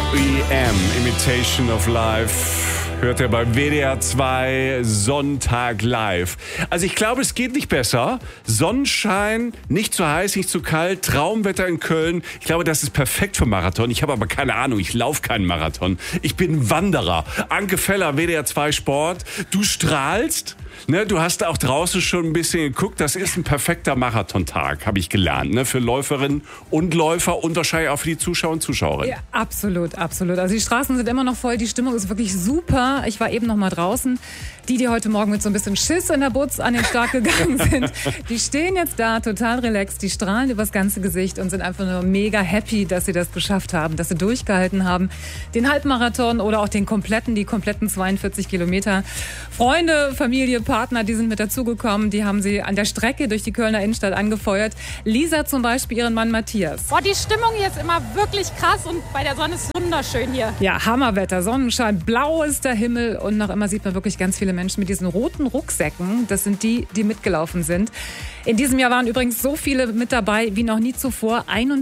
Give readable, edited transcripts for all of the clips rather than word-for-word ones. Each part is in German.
R.E.M. Imitation of Life hört ihr bei WDR 2 Sonntag live. Also ich glaube, es geht nicht besser. Sonnenschein, nicht zu heiß, nicht zu kalt, Traumwetter in Köln. Ich glaube, das ist perfekt für Marathon. Ich habe aber keine Ahnung, ich laufe keinen Marathon. Ich bin Wanderer. Anke Feller, WDR 2 Sport. Du strahlst. Ne, du hast auch draußen schon ein bisschen geguckt, das ist ein perfekter Marathontag, habe ich gelernt, ne, für Läuferinnen und Läufer und wahrscheinlich auch für die Zuschauer und Zuschauerinnen. Ja, absolut, absolut. Also die Straßen sind immer noch voll, die Stimmung ist wirklich super. Ich war eben noch mal draußen. Die heute Morgen mit so ein bisschen Schiss in der Butz an den Start gegangen sind, die stehen jetzt da total relaxed, die strahlen übers ganze Gesicht und sind einfach nur mega happy, dass sie das geschafft haben, dass sie durchgehalten haben. Den Halbmarathon oder auch die kompletten 42 Kilometer. Freunde, Familie, Partner, die sind mit dazugekommen, die haben sie an der Strecke durch die Kölner Innenstadt angefeuert. Lisa zum Beispiel, ihren Mann Matthias. Boah, die Stimmung hier ist immer wirklich krass und bei der Sonne ist es wunderschön hier. Ja, Hammerwetter, Sonnenschein, blau ist der Himmel und noch immer sieht man wirklich ganz viele Menschen mit diesen roten Rucksäcken. Das sind die mitgelaufen sind. In diesem Jahr waren übrigens so viele mit dabei wie noch nie zuvor.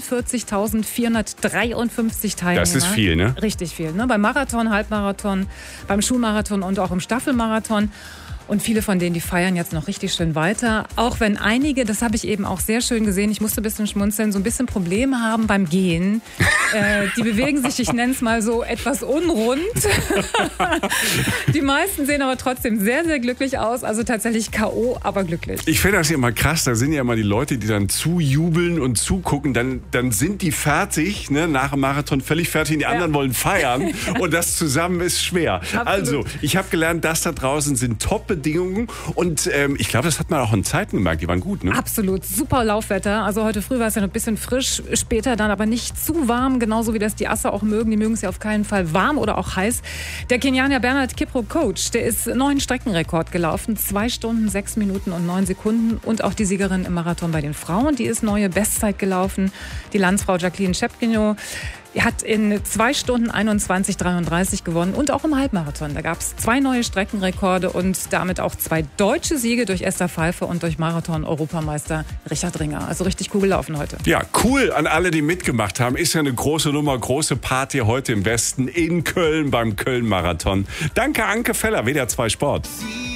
41.453 Teilnehmer. Das ist viel, ne? Richtig viel, ne? Beim Marathon, Halbmarathon, beim Schulmarathon und auch im Staffelmarathon. Und viele von denen, die feiern jetzt noch richtig schön weiter. Auch wenn einige, das habe ich eben auch sehr schön gesehen, ich musste ein bisschen schmunzeln, so ein bisschen Probleme haben beim Gehen. Die bewegen sich, ich nenne es mal so, etwas unrund. Die meisten sehen aber trotzdem sehr, sehr glücklich aus. Also tatsächlich K.O., aber glücklich. Ich finde das ja immer krass, da sind ja immer die Leute, die dann zujubeln und zugucken. Dann sind die fertig, ne, nach dem Marathon völlig fertig und die anderen wollen feiern. Und das zusammen ist schwer. Absolut. Also, ich habe gelernt, das da draußen sind Top-Bedingungen und ich glaube, das hat man auch in Zeiten gemerkt, die waren gut, ne? Absolut, super Laufwetter. Also heute früh war es ja noch ein bisschen frisch, später dann aber nicht zu warm, genauso wie das die Asse auch mögen. Die mögen es ja auf keinen Fall warm oder auch heiß. Der Kenianer Bernhard Kiprop-Coach, der ist neuen Streckenrekord gelaufen, 2 Stunden, 6 Minuten und 9 Sekunden. Und auch die Siegerin im Marathon bei den Frauen, die ist neue Bestzeit gelaufen. Die Landsfrau Jacqueline Schepkino hat in 2 Stunden 21:33 gewonnen und auch im Halbmarathon. Da gab es 2 neue Streckenrekorde und damit auch 2 deutsche Siege durch Esther Pfeiffer und durch Marathon-Europameister Richard Ringer. Also richtig cool gelaufen heute. Ja, cool an alle, die mitgemacht haben. Ist ja eine große Nummer, große Party heute im Westen in Köln beim Köln-Marathon. Danke, Anke Feller, WDR 2 Sport.